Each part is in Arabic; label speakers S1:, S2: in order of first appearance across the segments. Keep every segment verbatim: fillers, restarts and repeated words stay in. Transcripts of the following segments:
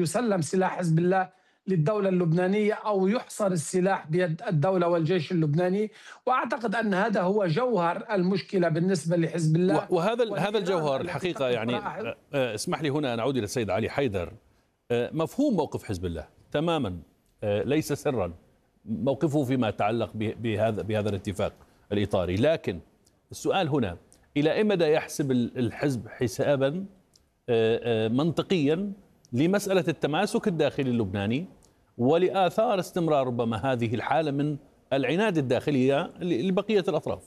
S1: يسلم سلاح حزب الله للدولة اللبنانية أو يحصر السلاح بيد الدولة والجيش اللبناني. وأعتقد أن هذا هو جوهر المشكلة بالنسبة لحزب الله.
S2: وهذا هذا الجوهر الحقيقة يعني اسمح لي هنا أن أعود إلى السيد علي حيدر. مفهوم موقف حزب الله تماما ليس سرا موقفه فيما يتعلق بهذا بهذا الاتفاق الإطاري، لكن السؤال هنا إلى أي مدى يحسب الحزب حسابا منطقيا لمسألة التماسك الداخلي اللبناني ولآثار استمرار ربما هذه الحالة من العناد الداخلية لبقية الأطراف؟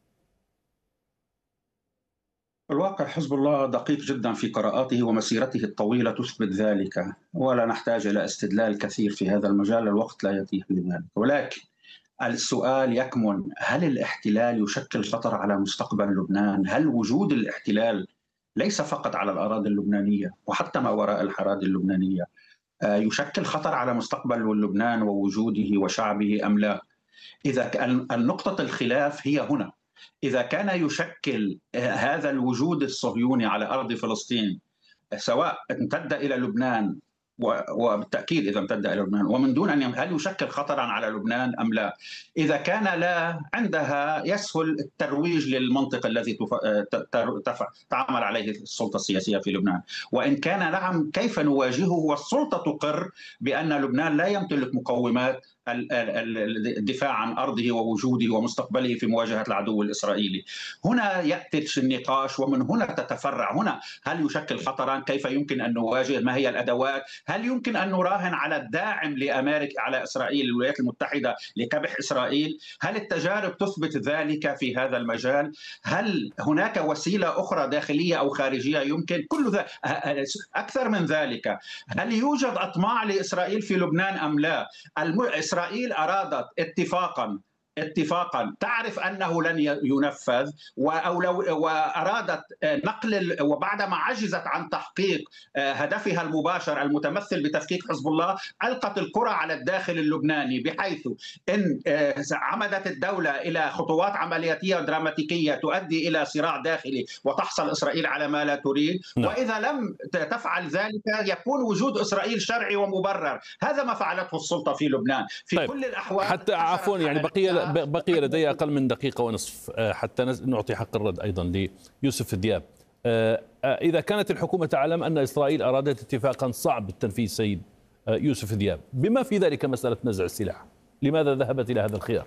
S3: الواقع حزب الله دقيق جدا في قراءاته ومسيرته الطويلة تثبت ذلك، ولا نحتاج إلى استدلال كثير في هذا المجال، الوقت لا يتيح لذلك. ولكن السؤال يكمن: هل الاحتلال يشكل خطر على مستقبل لبنان؟ هل وجود الاحتلال ليس فقط على الأراضي اللبنانية وحتى ما وراء الأراضي اللبنانية يشكل خطر على مستقبل لبنان ووجوده وشعبه أم لا؟ إذا النقطة الخلاف هي هنا، إذا كان يشكل هذا الوجود الصهيوني على أرض فلسطين سواء امتد إلى لبنان وبالتأكيد إذا امتد إلى لبنان ومن دون أن هل يشكل خطرا على لبنان أم لا؟ إذا كان لا، عندها يسهل الترويج للمنطق الذي تعمل عليه السلطة السياسية في لبنان. وإن كان نعم، كيف نواجهه والسلطة تقر بأن لبنان لا يمتلك مقومات الدفاع عن أرضه ووجوده ومستقبله في مواجهة العدو الإسرائيلي؟ هنا يأتي النقاش ومن هنا تتفرع. هنا هل يشكل خطرا؟ كيف يمكن أن نواجه؟ ما هي الأدوات؟ هل يمكن أن نراهن على الداعم لأمريكا على إسرائيل الولايات المتحدة لكبح إسرائيل؟ هل التجارب تثبت ذلك في هذا المجال؟ هل هناك وسيلة أخرى داخلية أو خارجية يمكن؟ كل ذلك أكثر من ذلك، هل يوجد أطماع لإسرائيل في لبنان أم لا؟ إسرائيل أرادت اتفاقا اتفاقا تعرف أنه لن ينفذ، أو لو وأرادت نقل، وبعدما عجزت عن تحقيق هدفها المباشر المتمثل بتفكيك حزب الله ألقت الكرة على الداخل اللبناني، بحيث إن عمدت الدولة إلى خطوات عملياتية ودراماتيكية تؤدي إلى صراع داخلي وتحصل إسرائيل على ما لا تريد. وإذا لم تفعل ذلك يكون وجود إسرائيل شرعي ومبرر. هذا ما فعلته السلطة في لبنان في طيب. كل الأحوال.
S2: حتى عفوا يعني بقي بقي لدي أقل من دقيقة ونصف حتى نعطي حق الرد أيضا ليوسف دياب. إذا كانت الحكومة تعلم أن إسرائيل أرادت اتفاقا صعب التنفيذ، سيد يوسف دياب، بما في ذلك مسألة نزع السلاح، لماذا ذهبت إلى هذا الخيار؟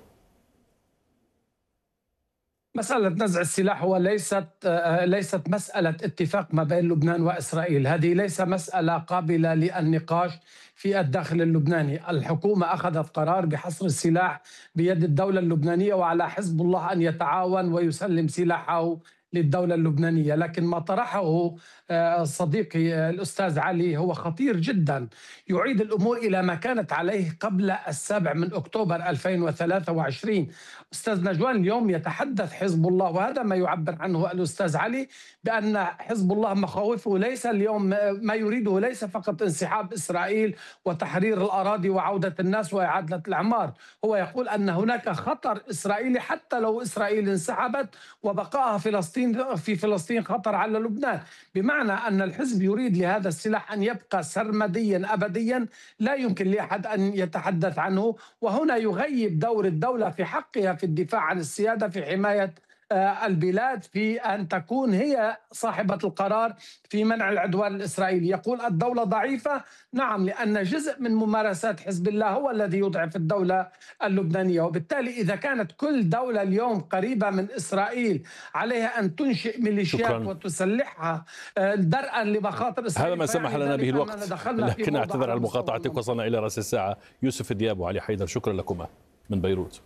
S1: مسألة نزع السلاح هو ليست ليست مسألة اتفاق ما بين لبنان وإسرائيل، هذه ليس مسألة قابلة للنقاش في الداخل اللبناني. الحكومة أخذت قرار بحصر السلاح بيد الدولة اللبنانية، وعلى حزب الله أن يتعاون ويسلم سلاحه للدولة اللبنانية. لكن ما طرحه صديقي الأستاذ علي هو خطير جدا، يعيد الأمور إلى ما كانت عليه قبل السابع من أكتوبر ألفين وثلاثة وعشرين. أستاذ نجوان، اليوم يتحدث حزب الله، وهذا ما يعبر عنه الأستاذ علي، بأن حزب الله مخاوفه ليس اليوم، ما يريده ليس فقط انسحاب إسرائيل وتحرير الأراضي وعودة الناس وإعادة الأعمار، هو يقول أن هناك خطر إسرائيلي حتى لو إسرائيل انسحبت، وبقائها فلسطين في فلسطين خطر على لبنان. بمعنى أن الحزب يريد لهذا السلاح أن يبقى سرمديا أبديا لا يمكن لأحد أن يتحدث عنه، وهنا يغيب دور الدولة في حقها في الدفاع عن السيادة، في حماية البلاد، في أن تكون هي صاحبة القرار في منع العدوان الإسرائيلي. يقول الدولة ضعيفة، نعم، لأن جزء من ممارسات حزب الله هو الذي يضعف الدولة اللبنانية. وبالتالي إذا كانت كل دولة اليوم قريبة من إسرائيل عليها أن تنشئ ميليشيات شكرا. وتسلحها درءا لمخاطر إسرائيل،
S2: هذا ما سمح لنا به الوقت، لكن أعتذر على مقاطعتك. وصلنا إلى رأس الساعة. يوسف دياب وعلي حيدر، شكرا لكما من بيروت.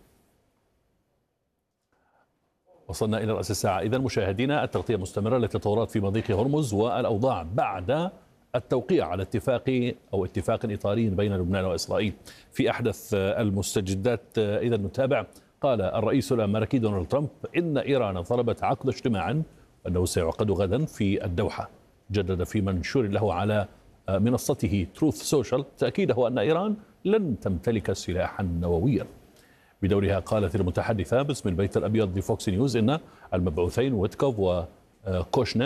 S2: وصلنا إلى رأس الساعة. إذن مشاهدينا، التغطية مستمرة للتطورات في مضيق هرمز والأوضاع بعد التوقيع على اتفاق أو اتفاق إطاري بين لبنان وإسرائيل في أحدث المستجدات. إذا نتابع. قال الرئيس الأمريكي دونالد ترامب إن إيران طلبت عقد اجتماع أنه سيعقد غدا في الدوحة. جدد في منشور له على منصته تروث سوشيال تأكيده أن إيران لن تمتلك سلاحا نوويا. بدورها قالت المتحدثة باسم البيت الأبيض لفوكس نيوز إن المبعوثين ويتكوف وكوشنر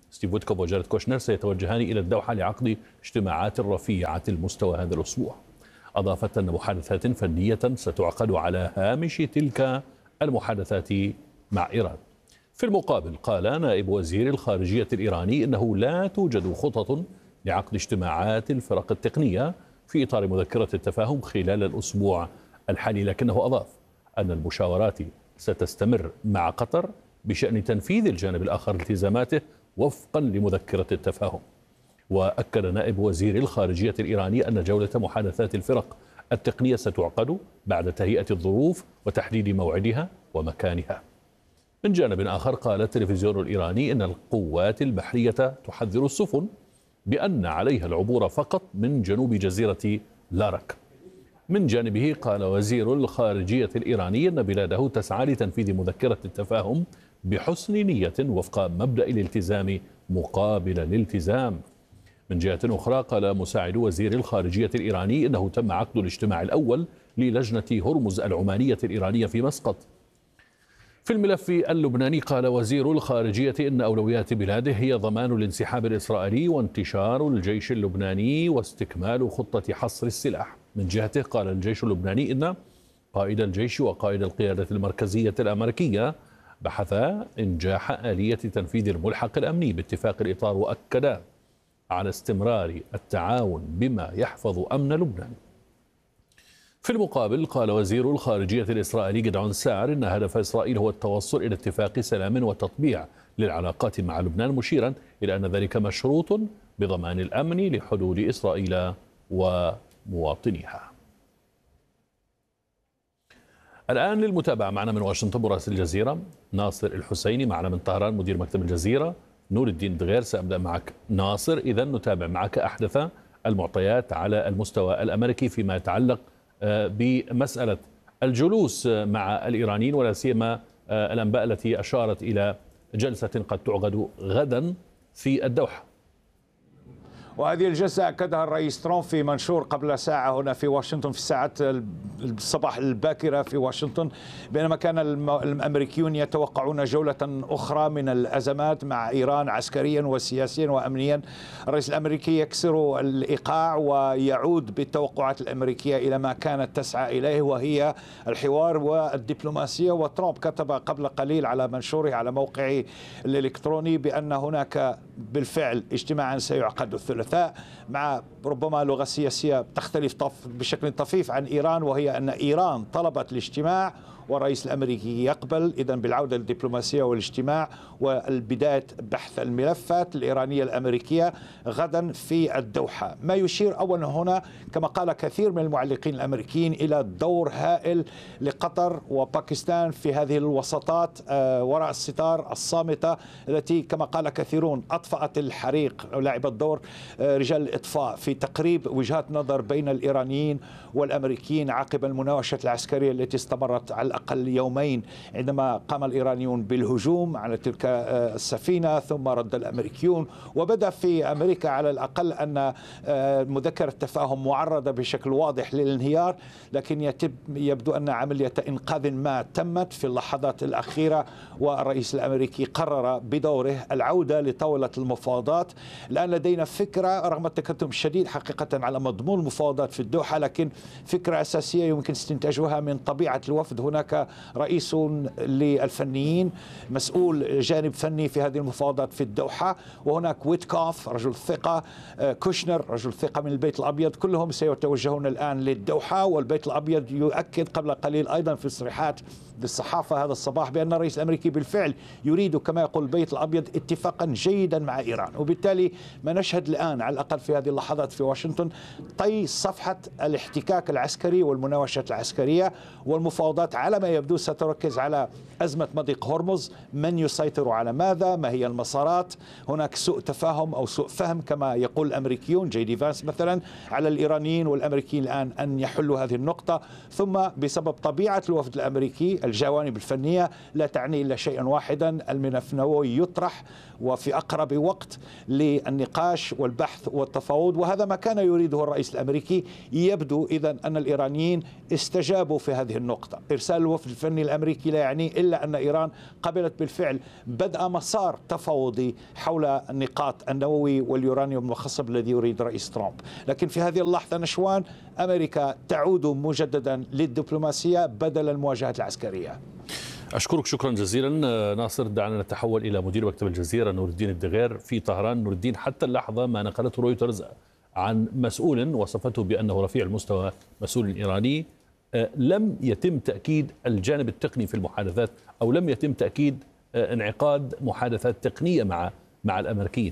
S2: ستيف ويتكوف وجاريد كوشنر سيتوجهان إلى الدوحة لعقد اجتماعات رفيعة المستوى هذا الأسبوع. أضافت أن محادثات فنية ستعقد على هامش تلك المحادثات مع إيران. في المقابل قال نائب وزير الخارجية الإيراني إنه لا توجد خطط لعقد اجتماعات الفرق التقنية في إطار مذكرة التفاهم خلال الأسبوع الحالي، لكنه أضاف أن المشاورات ستستمر مع قطر بشأن تنفيذ الجانب الآخر التزاماته وفقا لمذكرة التفاهم. وأكد نائب وزير الخارجية الإيراني أن جولة محادثات الفرق التقنية ستعقد بعد تهيئة الظروف وتحديد موعدها ومكانها. من جانب آخر قال التلفزيون الإيراني إن القوات البحرية تحذر السفن بأن عليها العبور فقط من جنوب جزيرة لارك. من جانبه قال وزير الخارجية الإيراني أن بلاده تسعى لتنفيذ مذكرة التفاهم بحسن نية وفق مبدأ الالتزام مقابل الالتزام. من جهة أخرى قال مساعد وزير الخارجية الإيراني إنه تم عقد الاجتماع الأول للجنة هرمز العمانية الإيرانية في مسقط. في الملف اللبناني قال وزير الخارجية إن أولويات بلاده هي ضمان الانسحاب الإسرائيلي وانتشار الجيش اللبناني واستكمال خطة حصر السلاح. من جهته قال الجيش اللبناني إن قائد الجيش وقائد القيادة المركزية الأمريكية بحثا إنجاح آلية تنفيذ الملحق الأمني باتفاق الإطار، وأكدا على استمرار التعاون بما يحفظ أمن لبنان. في المقابل قال وزير الخارجية الإسرائيلي جدعون سعر إن هدف إسرائيل هو التوصل إلى اتفاق سلام وتطبيع للعلاقات مع لبنان، مشيرا إلى أن ذلك مشروط بضمان الأمن لحدود إسرائيل ومواطنيها. الآن للمتابعة معنا من واشنطن مراسل الجزيرة ناصر الحسيني، معنا من طهران مدير مكتب الجزيرة نور الدين دغير. سأبدأ معك ناصر، إذا نتابع معك أحدث المعطيات على المستوى الأمريكي فيما يتعلق بمسألة الجلوس مع الإيرانيين، ولا سيما الأنباء التي أشارت إلى جلسة قد تعقد غدا في الدوحة.
S4: وهذه الجلسة أكدها الرئيس ترامب في منشور قبل ساعة هنا في واشنطن في الساعات الصباح الباكرة في واشنطن، بينما كان الأمريكيون يتوقعون جولة أخرى من الأزمات مع إيران عسكريا وسياسيا وأمنيا. الرئيس الأمريكي يكسر الإيقاع ويعود بالتوقعات الأمريكية إلى ما كانت تسعى إليه وهي الحوار والدبلوماسية. وترامب كتب قبل قليل على منشوره على موقعه الإلكتروني بأن هناك بالفعل اجتماعا سيعقد الثلاثاء مع ربما لغة سياسية تختلف بشكل طفيف عن إيران، وهي أن إيران طلبت الاجتماع والرئيس الأمريكي يقبل إذن بالعودة للدبلوماسية والاجتماع والبداية بحث الملفات الإيرانية الأمريكية غدا في الدوحة. ما يشير أولا هنا كما قال كثير من المعلقين الأمريكيين إلى دور هائل لقطر وباكستان في هذه الوساطات وراء الستار الصامتة التي كما قال كثيرون أطفأت الحريق، لعبت دور رجال الإطفاء في تقريب وجهات نظر بين الإيرانيين والأمريكيين عقب المناوشة العسكرية التي استمرت على الأقل يومين عندما قام الإيرانيون بالهجوم على تلك السفينة، ثم رد الأمريكيون. وبدأ في أمريكا على الأقل أن مذكرة التفاهم معرضة بشكل واضح للانهيار، لكن يبدو أن عملية إنقاذ ما تمت في اللحظات الأخيرة، والرئيس الأمريكي قرر بدوره العودة لطاولة المفاوضات. الآن لدينا فكرة رغم التكتم الشديد حقيقة على مضمون المفاوضات في الدوحة، لكن فكرة أساسية يمكن استنتاجها من طبيعة الوفد. هناك رئيس للفنيين مسؤول جانب فني في هذه المفاوضات في الدوحة، وهناك ويتكوف رجل ثقة، كوشنر رجل ثقة من البيت الأبيض، كلهم سيتوجهون الآن للدوحة. والبيت الأبيض يؤكد قبل قليل أيضا في تصريحات للصحافة هذا الصباح بأن الرئيس الأمريكي بالفعل يريد كما يقول البيت الأبيض اتفاقا جيدا مع إيران. وبالتالي ما نشهد الآن على الأقل في هذه اللحظات في واشنطن طي صفحة الاحتكاك العسكري والمناوشات العسكرية، والمفاوضات على ما يبدو ستركز على أزمة مضيق هرمز، من يسيطر على ماذا، ما هي المسارات. هناك سوء تفاهم أو سوء فهم كما يقول الأمريكيون، جي دي فانس مثلا، على الإيرانيين والأمريكيين الآن أن يحلوا هذه النقطة. ثم بسبب طبيعة الوفد الأمريكي الجوانب الفنية لا تعني إلا شيئا واحدا، الملف النووي يطرح وفي أقرب وقت للنقاش والبحث والتفاوض، وهذا ما كان يريده الرئيس الأمريكي. يبدو إذن أن الإيرانيين استجابوا في هذه النقطة. إرسال الوفد الفني الأمريكي لا يعني إلا أن إيران قبلت بالفعل بدء مسار تفاوضي حول النقاط النووي واليورانيوم الخصب الذي يريد رئيس ترامب. لكن في هذه اللحظة نشوان أمريكا تعود مجددا للدبلوماسية بدل المواجهة العسكرية.
S2: أشكرك شكرا جزيلا ناصر. دعنا نتحول إلى مدير مكتب الجزيرة نور الدين الدغير في طهران. نور الدين، حتى اللحظة ما نقلته رويترز عن مسؤول وصفته بأنه رفيع المستوى، مسؤول إيراني، لم يتم تأكيد الجانب التقني في المحادثات، أو لم يتم تأكيد انعقاد محادثات تقنية مع مع الأمريكيين.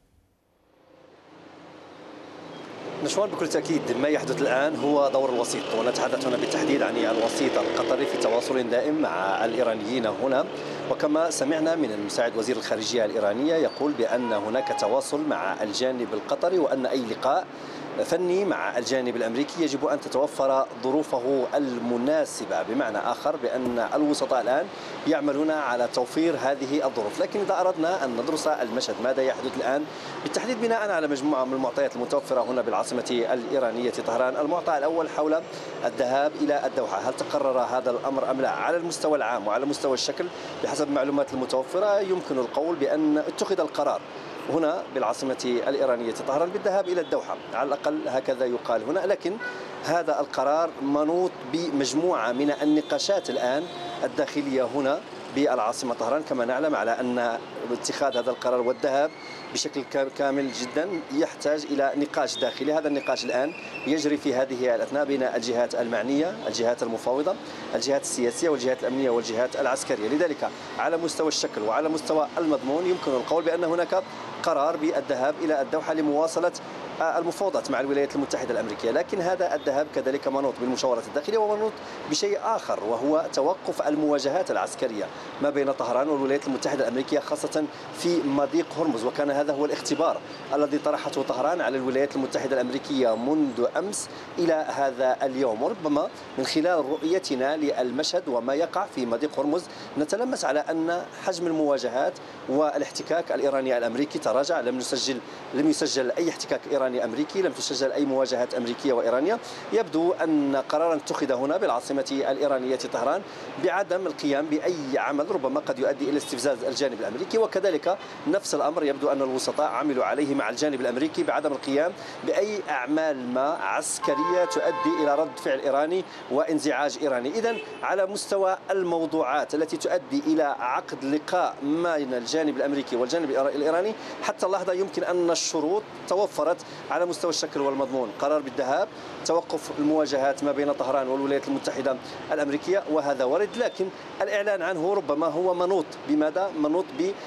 S5: نشوان، بكل تأكيد ما يحدث الآن هو دور الوسيط، ونتحدث هنا بالتحديد عن الوسيط القطري في تواصل دائم مع الإيرانيين هنا. وكما سمعنا من المساعد وزير الخارجية الإيرانية يقول بأن هناك تواصل مع الجانب القطري، وأن أي لقاء فني مع الجانب الأمريكي يجب أن تتوفر ظروفه المناسبة، بمعنى آخر بأن الوسطاء الآن يعملون على توفير هذه الظروف. لكن إذا أردنا أن ندرس المشهد ماذا يحدث الآن بالتحديد بناء على مجموعة من المعطيات المتوفرة هنا بالعاصمة الإيرانية طهران. المعطى الأول حول الذهاب إلى الدوحة، هل تقرر هذا الأمر أم لا؟ على المستوى العام وعلى مستوى الشكل بحسب المعلومات المتوفرة يمكن القول بأن اتخذ القرار هنا بالعاصمة الإيرانية طهران بالذهاب إلى الدوحة، على الأقل هكذا يقال هنا. لكن هذا القرار منوط بمجموعة من النقاشات الآن الداخلية هنا بالعاصمة طهران. كما نعلم على أن اتخاذ هذا القرار والذهاب بشكل كامل جدا يحتاج إلى نقاش داخلي. هذا النقاش الآن يجري في هذه الأثناء بين الجهات المعنية، الجهات المفاوضة، الجهات السياسية والجهات الأمنية والجهات العسكرية. لذلك على مستوى الشكل وعلى مستوى المضمون يمكن القول بأن هناك قرار بالذهاب إلى الدوحة لمواصلة المفاوضات مع الولايات المتحدة الأمريكية. لكن هذا الذهاب كذلك منوط بالمشاورات الداخلية ومنوط بشيء آخر، وهو توقف المواجهات العسكرية ما بين طهران والولايات المتحدة الأمريكية، خاصة في مضيق هرمز. وكان هذا هو الاختبار الذي طرحته طهران على الولايات المتحدة الأمريكية منذ أمس إلى هذا اليوم. وربما من خلال رؤيتنا للمشهد وما يقع في مضيق هرمز نتلمس على أن حجم المواجهات والاحتكاك الإيراني الأمريكي تراجع. لم يسجل لم يسجل أي احتكاك إيراني أمريكي، لم تسجل أي مواجهات أمريكية وإيرانية. يبدو أن قرارا اتخذ هنا بالعاصمة الإيرانية طهران بعدم القيام بأي عمل ربما قد يؤدي إلى استفزاز الجانب الأمريكي. وكذلك نفس الأمر يبدو أن الوسطاء عملوا عليه مع الجانب الأمريكي بعدم القيام بأي أعمال ما عسكرية تؤدي إلى رد فعل إيراني وانزعاج إيراني. إذن على مستوى الموضوعات التي تؤدي إلى عقد لقاء بين الجانب الأمريكي والجانب الإيراني حتى اللحظة يمكن أن الشروط توفرت على مستوى الشكل والمضمون. قرار بالذهاب، توقف المواجهات ما بين طهران والولايات المتحدة الأمريكية وهذا ورد، لكن الإعلان عنه ربما هو منوط بماذا؟ منوط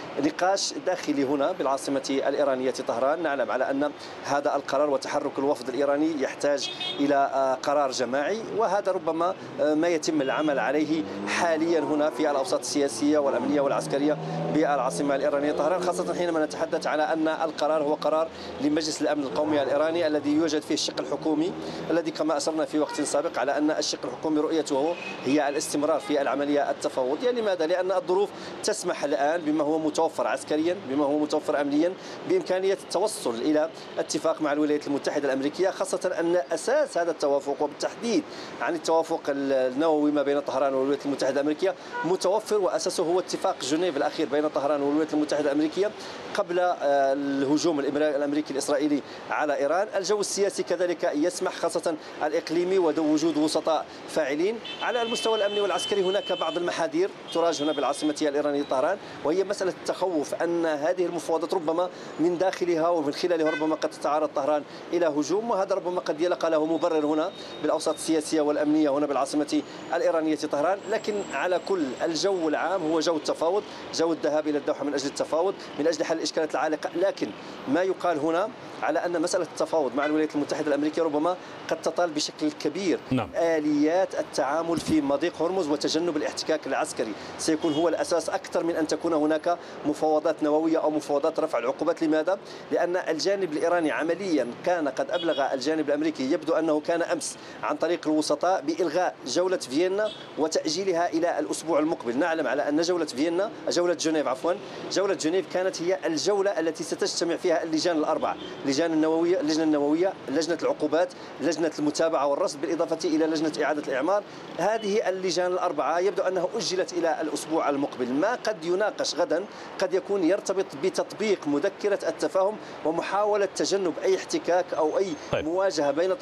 S5: بنقاش داخلي هنا بالعاصمة الإيرانية طهران. نعلم على أن هذا القرار وتحرك الوفد الإيراني يحتاج إلى قرار جماعي، وهذا ربما ما يتم العمل عليه حاليا هنا في الأوساط السياسية والأمنية والعسكرية بالعاصمة الإيرانية طهران، خاصة حينما نتحدث على أن القرار هو قرار لمجلس الأمن القومي الإيراني الذي يوجد فيه الشق الحكومي، الذي كما أشرنا في وقت سابق على أن الشق الحكومي رؤيته هي الاستمرار في العملية التفاوضية. لماذا؟ لأن الظروف تسمح الآن بما هو متوفر عسكريا، بما هو متوفر أمنيا، بإمكانية التوصل إلى اتفاق مع الولايات المتحدة الأمريكية، خاصة أن أساس هذا التوافق وبالتحديد عن التوافق النووي ما بين طهران والولايات المتحدة الأمريكية متوفر، وأساسه هو اتفاق جنيف الأخير بين طهران والولايات المتحدة الأمريكية قبل الهجوم الأمريكي الإسرائيلي على إيران. الجو السياسي كذلك يسمح، خاصة الإقليمي ووجود وسطاء فاعلين. على المستوى الأمني والعسكري هناك بعض المحاذير تراج هنا بالعاصمة الإيرانية طهران، وهي مسألة التخوف أن هذه المفاوضات ربما من داخلها ومن خلالها ربما قد تتعرض طهران إلى هجوم، وهذا ربما قد يلقى له مبرر هنا بالأوساط السياسية والأمنية هنا بالعاصمة الإيرانية طهران. لكن على كل الجو العام هو جو التفاوض، جو الذهاب إلى الدوحة من أجل التفاوض، من أجل حل الإشكالات العالقة. لكن ما يقال هنا على أن مسألة التفاوض مع الولايات المتحدة الأمريكية ربما قد تطال بشكل كبير نعم. آليات التعامل في مضيق هرمز وتجنب الاحتكاك العسكري سيكون هو الأساس أكثر من أن تكون هناك مفاوضات نووية أو مفاوضات رفع العقوبات. لماذا؟ لأن الجانب الإيراني عمليا كان قد أبلغ الجانب الأمريكي، يبدو أنه كان أمس عن طريق الوسطاء بإلغاء جولة فيينا وتأجيلها إلى الأسبوع المقبل. نعلم على أن جولة فيينا جولة جنيف عفوا جولة جنيف كانت هي الجولة التي ستجتمع فيها اللجان الأربعة، لجان النووية اللجنة النووية، لجنة العقوبات، لجنة المتابعة والرصد، بالإضافة إلى لجنة إعادة الإعمار. هذه اللجان الأربعة يبدو أنها أجلت إلى الأسبوع المقبل. ما قد يناقش غدا قد يكون يرتبط بتطبيق مذكرة التفاهم ومحاولة تجنب أي احتكاك أو أي
S2: طيب.
S5: مواجهة بين